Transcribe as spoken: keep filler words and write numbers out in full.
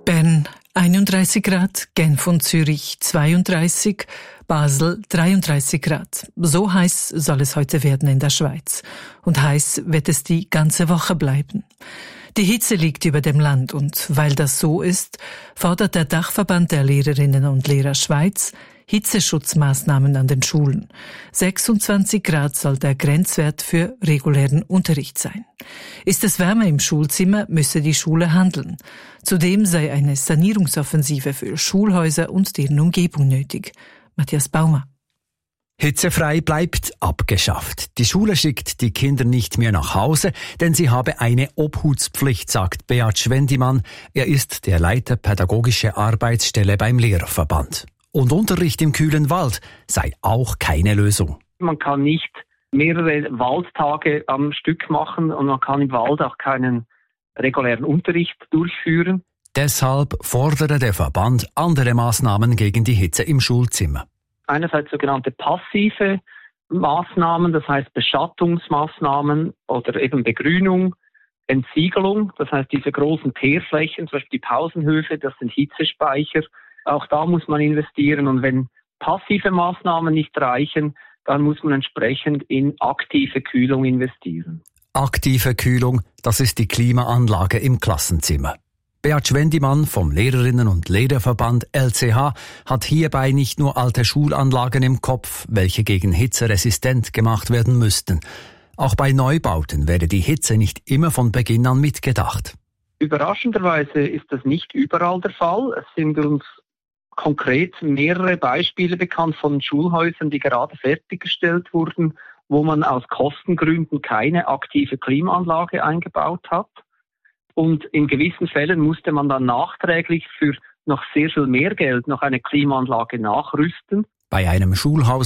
Bern einunddreißig Grad, Genf und Zürich zweiunddreißig, Basel dreiunddreißig Grad. So heiß soll es heute werden in der Schweiz. Und heiß wird es die ganze Woche bleiben. Die Hitze liegt über dem Land und weil das so ist, fordert der Dachverband der Lehrerinnen und Lehrer Schweiz Hitzeschutzmaßnahmen an den Schulen. sechsundzwanzig Grad soll der Grenzwert für regulären Unterricht sein. Ist es wärmer im Schulzimmer, müsse die Schule handeln. Zudem sei eine Sanierungsoffensive für Schulhäuser und deren Umgebung nötig. Matthias Baumer. Hitzefrei bleibt abgeschafft. Die Schule schickt die Kinder nicht mehr nach Hause, denn sie habe eine Obhutspflicht, sagt Beat Schwendimann. Er ist der Leiter pädagogische Arbeitsstelle beim Lehrerverband. Und Unterricht im kühlen Wald sei auch keine Lösung. Man kann nicht mehrere Waldtage am Stück machen und man kann im Wald auch keinen regulären Unterricht durchführen. Deshalb fordere der Verband andere Maßnahmen gegen die Hitze im Schulzimmer. Einerseits sogenannte passive Maßnahmen, das heißt Beschattungsmaßnahmen oder eben Begrünung, Entsiegelung, das heißt diese großen Teerflächen, zum Beispiel die Pausenhöfe, das sind Hitzespeicher. Auch da muss man investieren und wenn passive Maßnahmen nicht reichen, dann muss man entsprechend in aktive Kühlung investieren. Aktive Kühlung, das ist die Klimaanlage im Klassenzimmer. Beat Schwendimann vom Lehrerinnen- und Lehrerverband L C H hat hierbei nicht nur alte Schulanlagen im Kopf, welche gegen Hitze resistent gemacht werden müssten. Auch bei Neubauten werde die Hitze nicht immer von Beginn an mitgedacht. Überraschenderweise ist das nicht überall der Fall. Es sind uns konkret mehrere Beispiele bekannt von Schulhäusern, die gerade fertiggestellt wurden, wo man aus Kostengründen keine aktive Klimaanlage eingebaut hat. Und in gewissen Fällen musste man dann nachträglich für noch sehr viel mehr Geld noch eine Klimaanlage nachrüsten. Bei einem Schulhaus